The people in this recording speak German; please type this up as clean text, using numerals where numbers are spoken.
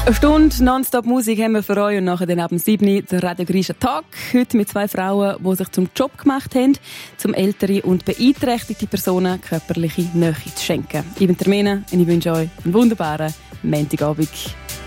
Eine Stunde Nonstop-Musik haben wir für euch und nachher dann ab dem 7. der Radio Grisha Talk. Heute mit 2 Frauen, die sich zum Job gemacht haben, um ältere und beeinträchtigte Personen körperliche Nähe zu schenken. Ich bin Termine und ich wünsche euch einen wunderbaren Montagabend.